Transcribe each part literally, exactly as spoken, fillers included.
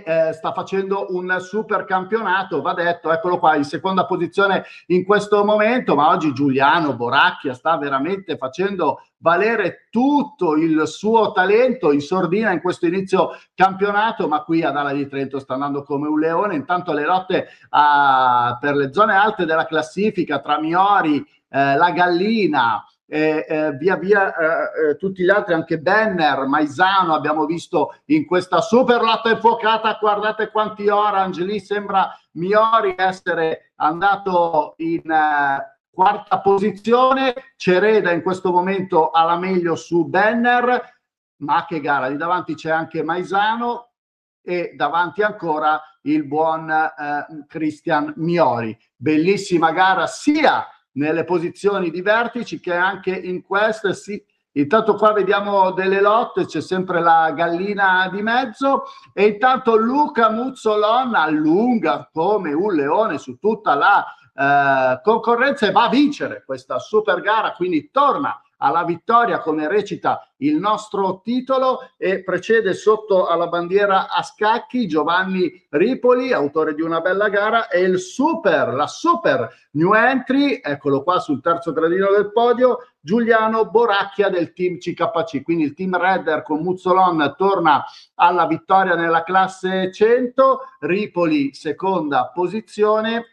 eh, sta facendo un super campionato, va detto, eccolo qua in seconda posizione in questo momento, ma oggi Giuliano Boracchia sta veramente facendo valere tutto il suo talento in sordina in questo inizio campionato, ma qui ad Ala di Trento sta andando come un leone. Intanto le lotte a, per le zone alte della classifica tra Miori, eh, la Gallina, Eh, eh, via via eh, eh, tutti gli altri, anche Benner, Maisano abbiamo visto in questa super lotta infuocata. Guardate quanti orange, lì sembra Miori essere andato in eh, quarta posizione, Cereda in questo momento alla meglio su Benner, ma che gara, lì davanti c'è anche Maisano e davanti ancora il buon eh, Christian Miori. Bellissima gara sia nelle posizioni di vertici che anche in queste. Sì, intanto qua vediamo delle lotte, c'è sempre la Gallina di mezzo e intanto Luca Muzzolon allunga come un leone su tutta la eh, concorrenza e va a vincere questa super gara, quindi torna alla vittoria come recita il nostro titolo e precede sotto alla bandiera a scacchi Giovanni Ripoli, autore di una bella gara, e il super, la super new entry, eccolo qua sul terzo gradino del podio, Giuliano Boracchia del team C K C, quindi il team Redder con Muzzolon torna alla vittoria nella classe cento, Ripoli seconda posizione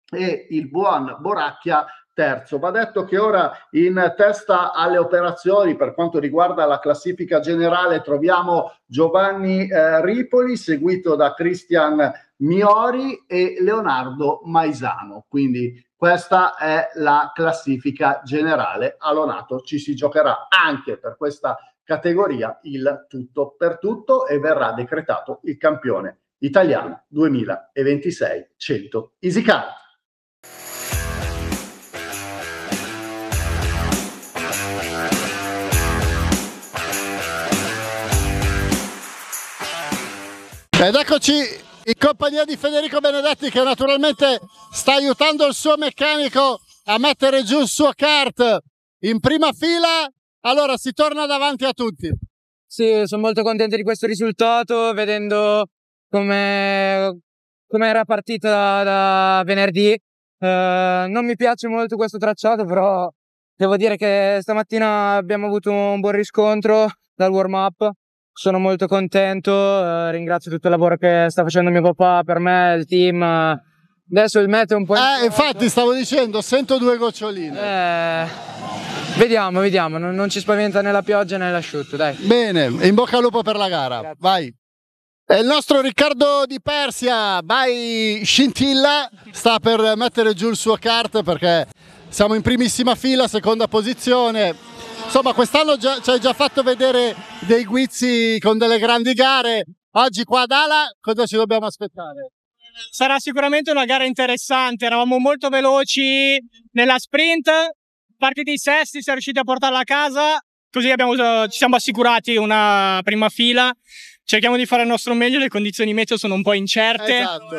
e il buon Boracchia terzo. Va detto che ora in testa alle operazioni per quanto riguarda la classifica generale troviamo Giovanni eh, Ripoli, seguito da Christian Miori e Leonardo Maisano. Quindi questa è la classifica generale. A Lonato ci si giocherà anche per questa categoria il tutto per tutto e verrà decretato il campione italiano duemilaventisei cento EasyCard. Ed eccoci in compagnia di Federico Benedetti che naturalmente sta aiutando il suo meccanico a mettere giù il suo kart in prima fila. Allora si torna davanti a tutti. Sì, sono molto contento di questo risultato, vedendo come come era partita da, da venerdì. Eh, non mi piace molto questo tracciato, però devo dire che stamattina abbiamo avuto un buon riscontro dal warm up. Sono molto contento, eh, ringrazio tutto il lavoro che sta facendo mio papà per me, il team. Adesso il meteo è un po'... Eh, infatti stavo dicendo, sento due goccioline. Eh, vediamo, vediamo, non, non ci spaventa né la pioggia né l'asciutto, dai. Bene, in bocca al lupo per la gara. Grazie. Vai. E il nostro Riccardo Di Persia, by Scintilla, sta per mettere giù il suo kart perché siamo in primissima fila, seconda posizione. Insomma, quest'anno ci hai già fatto vedere dei guizzi con delle grandi gare. Oggi qua ad Ala cosa ci dobbiamo aspettare? Sarà sicuramente una gara interessante. Eravamo molto veloci nella sprint, partiti sesti, siamo riusciti a portarla a casa, così abbiamo, ci siamo assicurati una prima fila. Cerchiamo di fare il nostro meglio, le condizioni meteo sono un po' incerte, esatto.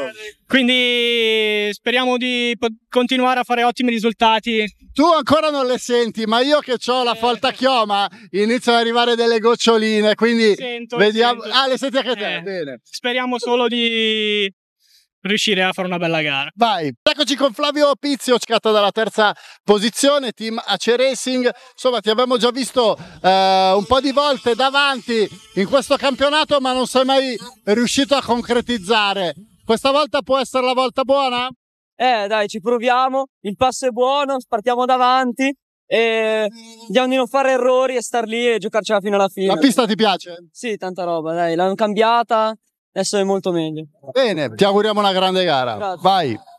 Quindi speriamo di continuare a fare ottimi risultati. Tu ancora non le senti, ma io che ho la folta chioma iniziano ad arrivare delle goccioline, quindi sento, vediamo. sento. Ah, le senti anche te? Eh, Bene. Speriamo solo di riuscire a fare una bella gara. Vai, eccoci con Flavio Pizio, scatta dalla terza posizione, team A C Racing. Insomma, ti abbiamo già visto eh, un po' di volte davanti in questo campionato, ma non sei mai riuscito a concretizzare. Questa volta può essere la volta buona? Eh dai, ci proviamo, il passo è buono, partiamo davanti e vediamo di non fare errori e star lì e giocarcela fino alla fine. La pista ti piace? Sì, tanta roba, dai, l'hanno cambiata, adesso è molto meglio. Bene, ti auguriamo una grande gara. Grazie. Vai!